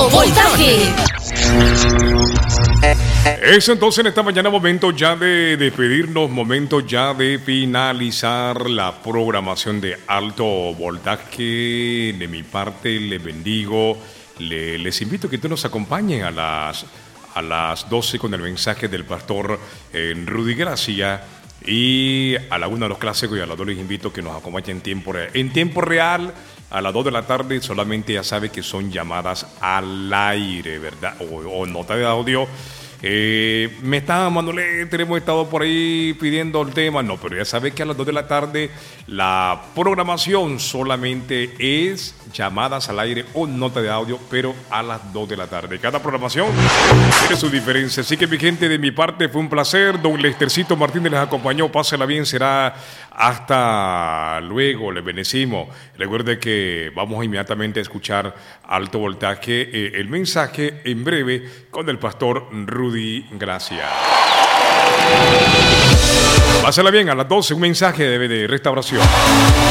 Alto Voltaje. Es entonces en esta mañana momento ya de despedirnos, momento ya de finalizar la programación de Alto Voltaje. De mi parte les bendigo, les invito a que ustedes nos acompañen a las 12 con el mensaje del pastor Rudy Gracia. Y a la 1 los clásicos y a las 2 les invito a que nos acompañen en tiempo real. En tiempo real, a las 2 de la tarde, solamente ya sabe que son llamadas al aire, ¿verdad? O nota de audio. Me estaban mandando letra, hemos estado por ahí pidiendo el tema. No, pero ya sabe que a las 2 de la tarde la programación solamente es llamadas al aire o nota de audio, pero a las 2 de la tarde. Cada programación tiene su diferencia. Así que mi gente, de mi parte fue un placer. Don Lestercito Martínez les acompañó. Pásela bien, será hasta luego. Les bendecimos. Recuerde que vamos inmediatamente a escuchar Alto Voltaje, el mensaje en breve con el pastor Rudy Gracia. Pásela bien, a las 12 un mensaje de restauración.